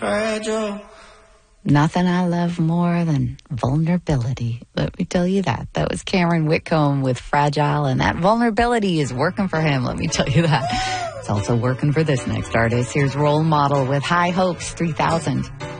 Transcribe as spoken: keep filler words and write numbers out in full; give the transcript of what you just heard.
fragile. Nothing I love more than vulnerability. Let me tell you that. That was Cameron Whitcomb with Fragile, and that vulnerability is working for him. Let me tell you that. It's also working for this next artist. Here's Role Model with High Hopes three thousand.